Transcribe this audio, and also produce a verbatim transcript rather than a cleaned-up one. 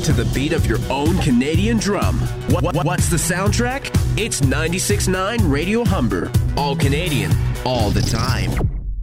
to the beat of your own Canadian drum. What, what, what's the soundtrack? It's ninety-six point nine Radio Humber. All Canadian, all the time.